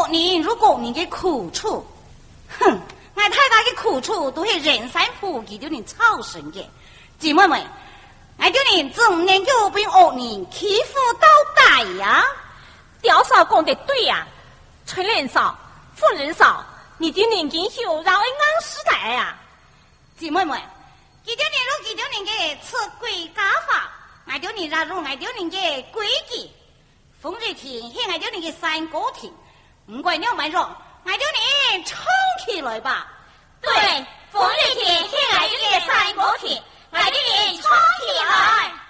恶人如果你的苦处，哼，俺太大的苦处都是人山普及的人造成的。姐妹们，俺叫你总能够被恶人欺负到底呀！ 刁嫂讲得对呀，村人少，富人少，你的年纪有让人安时代呀。 姐妹们，记得你如记得你的吃规家法，俺叫你入俺叫你的规矩。风日天是俺叫你的三角亭，不管你买肉，俺叫你冲起来吧。 对，风日天是俺叫你的三角亭，俺叫你冲起来。